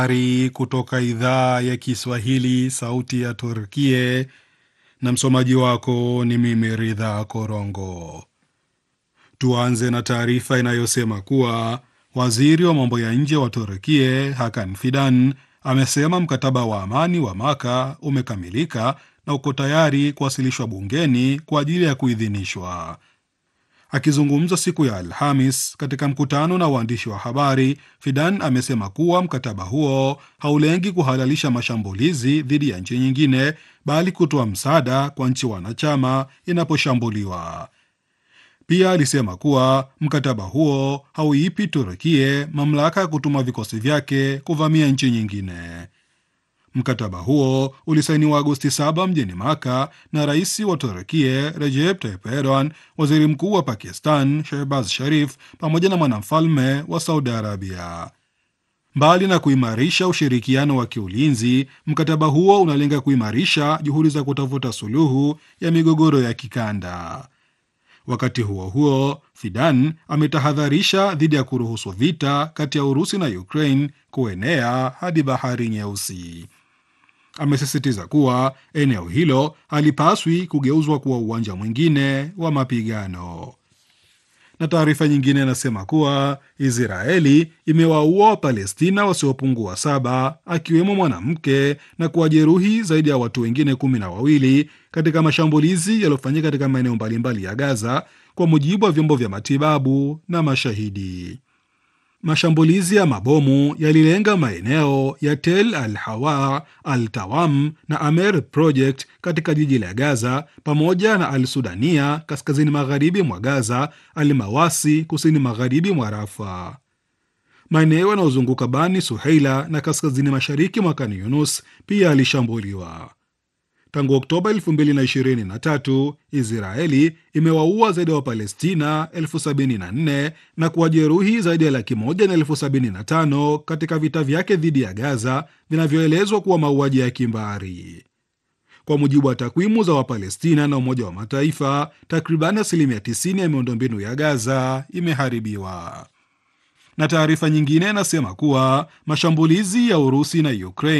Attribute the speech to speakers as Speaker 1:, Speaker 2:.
Speaker 1: Habari kutoka idhaa ya Kiswahili, sauti ya Turkie, na msomaji wako ni mimi Ridha Korongo. Tuanze na taarifa inayosema kuwa waziri wa mambo ya nje wa Turkie Hakan Fidan amesema mkataba wa amani wa Maka umekamilika na uko tayari kuwasilishwa bungeni kwa ajili ya kuidhinishwa. Akizungumza siku ya Alhamis katika mkutano na waandishi wa habari, Fidan amesema kuwa mkataba huo haulengi kuhalalisha mashambulizi dhidi ya nchi nyingine, bali kutoa msaada kwa nchi wanachama inaposhambuliwa. Pia alisema kuwa mkataba huo hauipi Turkie mamlaka ya kutuma vikosi vyake kuvamia nchi nyingine. Mkataba huo ulisainiwa Agosti 7 mjini Maka na rais wa Turkie Recep Tayyip Erdogan, waziri mkuu wa Pakistan Shehbaz Sharif pamoja na mwanamfalme wa Saudi Arabia. Mbali na kuimarisha ushirikiano wa kiulinzi, mkataba huo unalenga kuimarisha juhudi za kutafuta suluhu ya migogoro ya kikanda. Wakati huo huo, Fidan ametahadharisha dhidi ya kuruhusu vita kati ya Urusi na Ukraine kuenea hadi Bahari Nyeusi. Amesisitiza kuwa eneo hilo halipaswi kugeuzwa kuwa uwanja mwingine wa mapigano. Na taarifa nyingine inasema kuwa Israeli imewaua Wapalestina wasiopungua 7 akiwemo mwanamke na kuwajeruhi zaidi ya watu wengine 12 katika mashambulizi yaliyofanyika katika maeneo mbalimbali ya Gaza, kwa mujibu wa vyombo vya matibabu na mashahidi. Mashambulizi ya mabomu yalilenga maeneo ya Tel Al-Hawa, Al-Tawam na Amer Project katika jiji la Gaza, pamoja na Al-Sudania kaskazini magharibi mwa Gaza, Al-Mawasi kusini magharibi mwa Rafa. Maeneo yanayozunguka Bani Suheila na kaskazini mashariki mwa Khan Yunus pia yalishambuliwa. Tangu Oktoba 2023, Israeli imewaua zaidi ya Wapalestina 74,000 na kuwajeruhi zaidi ya 175,000 katika vita vyake dhidi ya Gaza vinavyoelezwa kuwa mauaji ya kimbari. Kwa mujibu wa takwimu za Wapalestina na Umoja wa Mataifa, takribani 90% ya miundombinu ya Gaza imeharibiwa. Na taarifa nyingine inasema kuwa mashambulizi ya Urusi na Ukraine